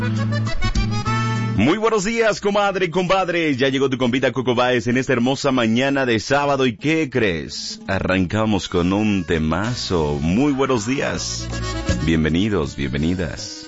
Muy buenos días, comadre y compadre. Ya llegó tu convita Coco Báez en esta hermosa mañana de sábado. ¿Y qué crees? Arrancamos con un temazo. Muy buenos días. Bienvenidos, bienvenidas.